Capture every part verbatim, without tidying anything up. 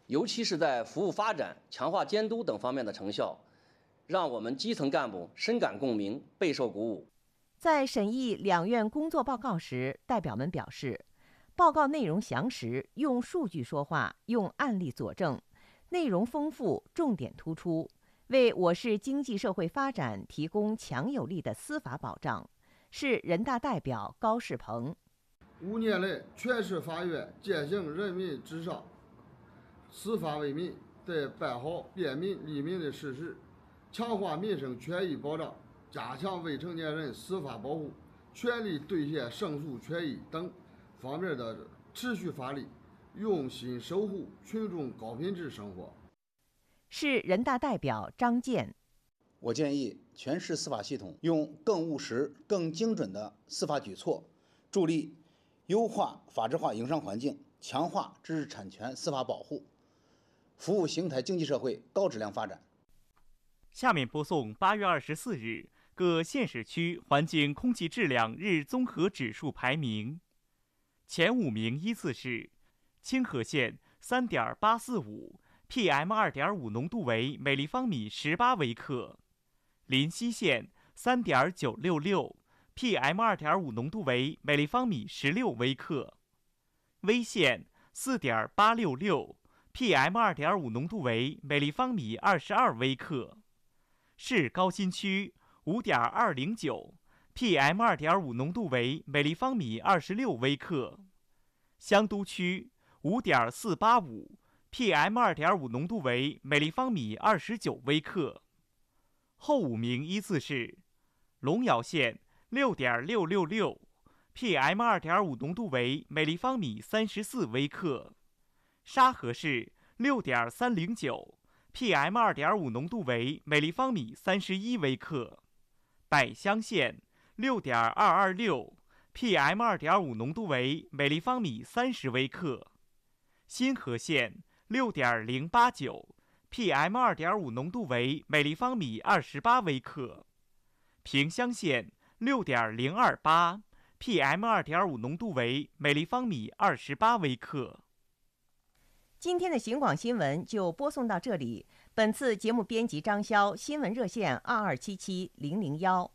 尤其是在服务发展、强化监督等方面的成效，让我们基层干部深感共鸣，备受鼓舞。 在审议两院工作报告时，代表们表示，报告内容详实，用数据说话，用案例佐证，内容丰富，重点突出，为我市经济社会发展提供强有力的司法保障。市人大代表高世鹏。 五年来，全市法院践行人民至上、司法为民，在办好便民利民的实事，强化民生权益保障，加强未成年人司法保护，全力兑现胜诉权益等方面的持续发力，用心守护群众高品质生活。 市人大代表张健。 我建议全市司法系统用更务实、更精准的司法举措，助力优化法治化营商环境，强化知识产权司法保护，服务邢台经济社会高质量发展。 下面播送八月二十四日各县市区环境空气质量日综合指数排名，前五名依次是：清河县 三点八四五 P M 二点五 浓度为每立方米十八微克，临溪县 三点九六六P M 二点五 浓度为每立方米十六微克，威县 四点八六六 P M 二点五 浓度为每立方米二十二微克，市高新区 五点二零九 P M 二点五 浓度为每立方米二十六微克，香都区 五点四八五 P M 二点五 浓度为每立方米二十九微克。后五名依次是龙窑县 六点六六六 P M 二点五 浓度为每立方米三十四微克，沙河市 六点三零九 P M 二点五 浓度为每立方米三十一微克，百乡县 六点二二六 P M 二点五 浓度为每立方米三十微克，新河县 六点零八九 P M 二点五 浓度为每立方米二十八微克，萍乡县 六点零二八 P M 二点五 浓度为每立方米二十八微克。 今天的邢广新闻就播送到这里。本次节目编辑张潇，新闻热线二二七七零零幺。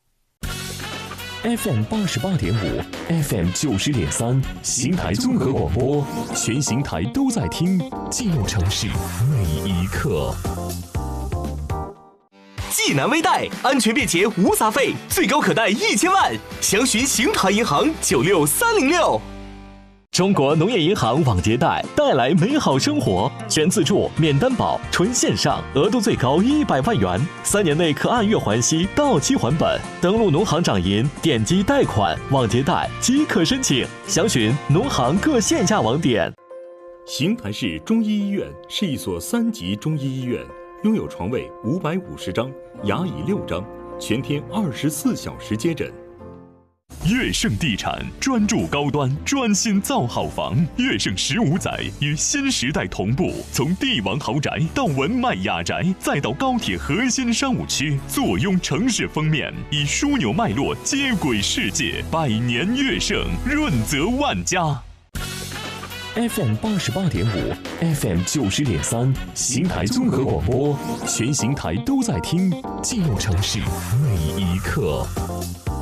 F M 八十八点五 ，F M 九十点三，邢台综合广播，全邢台都在听，记录城市每一刻。 济南微贷安全便捷无杂费，最高可贷一千万，详询邢台银行九六三零六。 中国农业银行网借贷带来美好生活，全自助、免担保、纯线上，额度最高一百万元，三年内可按月还息，到期还本。登录农行掌银，点击贷款网借贷即可申请，详询农行各线下网点。 邢台市中医医院是一所三级中医医院，拥有床位五百五十张，牙椅六张，全天二十四小时接诊。 悦盛地产专注高端，专心造好房。悦盛十五载与新时代同步，从帝王豪宅到文迈雅宅，再到高铁核心商务区，坐拥城市封面，以枢纽脉络接轨世界。百年悦盛，润泽万家。F M 八十八点五 ，F M 九十点三，邢台综合广播，全邢台都在听，记录城市每一刻。